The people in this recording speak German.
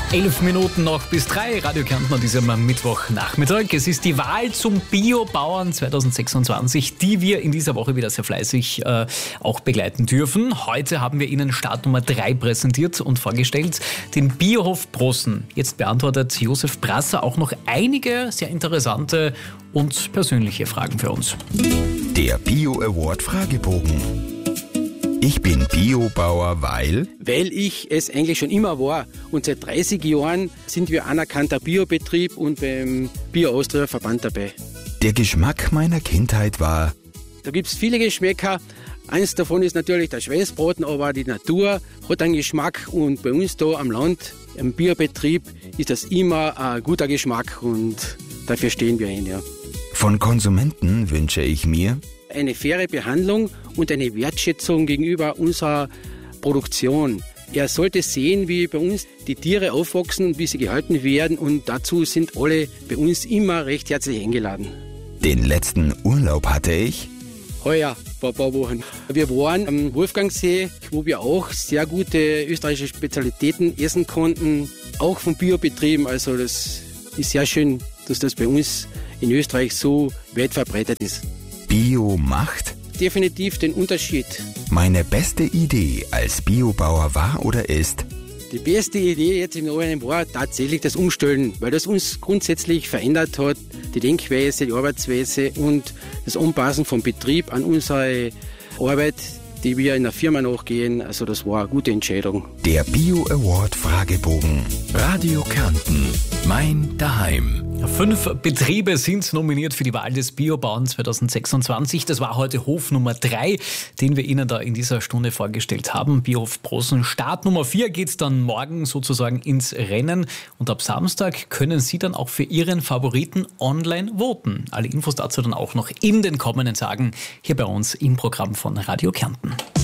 11 Minuten noch bis 3, Radio Kärnten an diesem Mittwochnachmittag. Es ist die Wahl zum Biobauern 2026, die wir in dieser Woche wieder sehr fleißig auch begleiten dürfen. Heute haben wir Ihnen Start Nummer 3 präsentiert und vorgestellt, den Biohof Brossen. Jetzt beantwortet Josef Brasser auch noch einige sehr interessante und persönliche Fragen für uns. Der Bio-Award-Fragebogen. Ich bin Biobauer, weil ich es eigentlich schon immer war. Und seit 30 Jahren sind wir anerkannter Biobetrieb und beim Bio-Austria-Verband dabei. der Geschmack meiner Kindheit war. Da gibt es viele Geschmäcker. Eins davon ist natürlich der Schweißbraten, aber die Natur hat einen Geschmack. Und bei uns da am Land, im Biobetrieb, ist das immer ein guter Geschmack. Und dafür stehen wir hin, ja. Von Konsumenten wünsche ich mir Eine faire Behandlung und eine Wertschätzung gegenüber unserer Produktion. Er sollte sehen, wie bei uns die Tiere aufwachsen, wie sie gehalten werden, und dazu sind alle bei uns immer recht herzlich eingeladen. Den letzten Urlaub hatte ich Heuer, vor ein paar Wochen. Wir waren am Wolfgangsee, wo wir auch sehr gute österreichische Spezialitäten essen konnten, auch von Biobetrieben. Also das ist sehr schön, dass das bei uns in Österreich so weit verbreitet ist. Bio macht. Definitiv den Unterschied. Meine beste Idee als Biobauer war oder ist Die beste Idee jetzt im Neuen war tatsächlich das Umstellen, weil das uns grundsätzlich verändert hat, die Denkweise, die Arbeitsweise und das Anpassen vom Betrieb an unsere Arbeit, die wir in der Firma nachgehen. Also das war eine gute Entscheidung. der Bio-Award-Fragebogen. Radio Kärnten. Mein Daheim. 5 Betriebe sind nominiert für die Wahl des Biobauern 2026. Das war heute Hof Nummer 3, den wir Ihnen da in dieser Stunde vorgestellt haben. Biohof Brossen. Start Nummer 4 geht dann morgen sozusagen ins Rennen. Und ab Samstag können Sie dann auch für Ihren Favoriten online voten. Alle Infos dazu dann auch noch in den kommenden Tagen hier bei uns im Programm von Radio Kärnten.